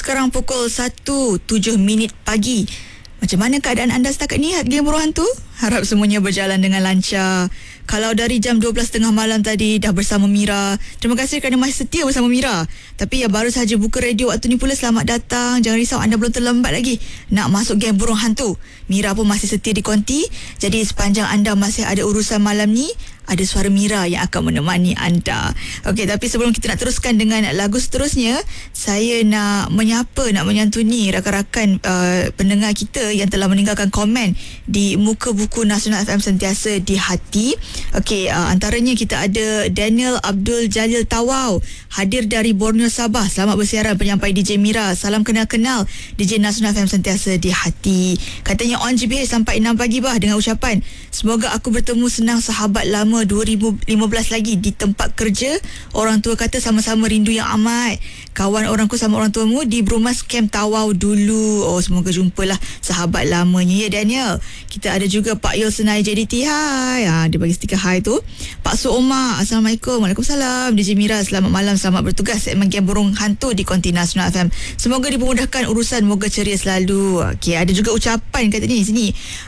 sekarang pukul 1.07 pagi. Macam mana keadaan anda setakat ni, Geng Buruh Hantu? Harap semuanya berjalan dengan lancar. Kalau dari jam 12.30 malam tadi dah bersama Mira, terima kasih kerana masih setia bersama Mira. Tapi yang baru sahaja buka radio waktu ni pula, selamat datang. Jangan risau, anda belum terlambat lagi nak masuk Geng Buruh Hantu. Mira pun masih setia di konti. Jadi sepanjang anda masih ada urusan malam ni, ada suara Mira yang akan menemani anda. Okey, tapi sebelum kita nak teruskan dengan lagu seterusnya, saya nak menyantuni rakan-rakan pendengar kita yang telah meninggalkan komen di muka buku Nasional FM Sentiasa di Hati. Okey, antaranya kita ada Daniel Abdul Jalil Tawau, hadir dari Borneo, Sabah. Selamat bersiaran penyampai DJ Mira. Salam kenal-kenal DJ Nasional FM Sentiasa di Hati. Katanya on GBH sampai 6 pagi bah, dengan ucapan semoga aku bertemu senang sahabat lama 2015 lagi di tempat kerja. Orang tua kata sama-sama rindu yang amat. Kawan orangku sama orang tuamu di Brumas Camp Tawau dulu. Oh, semoga jumpalah sahabat lamanya ya Daniel. Kita ada juga Pak Yul Senai JDT. Hai. Dia bagi stiker hai tu. Pak Su Omar, Assalamualaikum. Waalaikumsalam. DJ Mira, selamat malam, selamat bertugas segmen Geng Buruh Hantu di Konti Nasional FM. Semoga dipermudahkan urusan, moga ceria selalu. Okey, ada juga ucapan kata ni sini.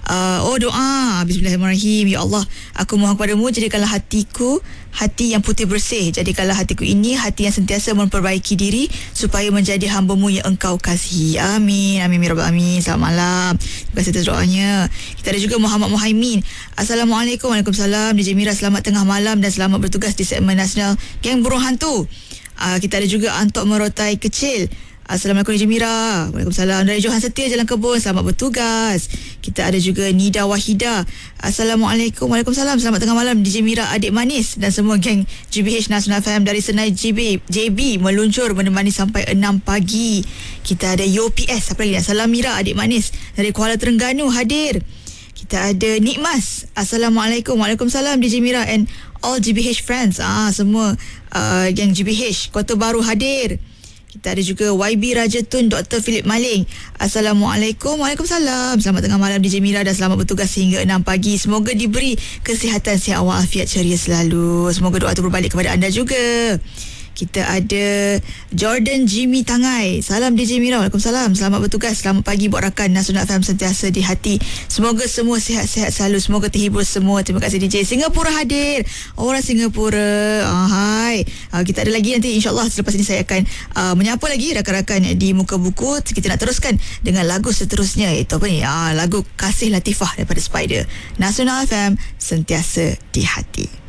Doa. Bismillahirrahmanirrahim. Ya Allah, aku mohon kepadamu, jadikanlah hatiku hati yang putih bersih. Jadikanlah hatiku ini hati yang sentiasa memperbaiki diri supaya menjadi hamba-Mu yang Engkau kasihi. Amin. Amin ya rabbal alamin. Selamat malam. Terima kasih atas doanya. Kita ada juga Muhammad Muhaimin. Assalamualaikum. Waalaikumsalam. DJ Mira, selamat tengah malam dan selamat bertugas di segmen nasional Geng Buruh Hantu. Kita ada juga Antok Merotai Kecil. Assalamualaikum DJ Mira. Waalaikumsalam. Dari Johan Setia, Jalan Kebun, selamat bertugas. Kita ada juga Nida Wahida. Assalamualaikum. Waalaikumsalam. Selamat tengah malam DJ Mira, adik manis dan semua geng GBH Nasional FM dari Senai JB meluncur menemani sampai 6 pagi. Kita ada UPS. Apa lagi? Salam Mira, adik manis dari Kuala Terengganu hadir. Kita ada Nikmas. Assalamualaikum. Waalaikumsalam DJ Mira and all GBH friends. Semua geng GBH Kota Baru hadir. Kita ada juga YB Rajatun Dr. Philip Maling. Assalamualaikum. Waalaikumsalam. Selamat tengah malam DJ Mira dan selamat bertugas hingga 6 pagi. Semoga diberi kesihatan, sihat walafiat, ceria selalu. Semoga doa itu berbalik kepada anda juga. Kita ada Jordan Jimmy Tangai. Salam DJ Mira. Waalaikumsalam. Selamat bertugas. Selamat pagi buat rakan Nasional FM Sentiasa di Hati. Semoga semua sihat-sihat selalu. Semoga terhibur semua. Terima kasih DJ. Singapura hadir. Orang Singapura. Hai. Kita ada lagi nanti insyaAllah. Selepas ini saya akan menyapa lagi rakan-rakan di muka buku. Kita nak teruskan dengan lagu seterusnya. Itu apa ni? Lagu Kasih Latifah daripada Spider. Nasional FM Sentiasa di Hati.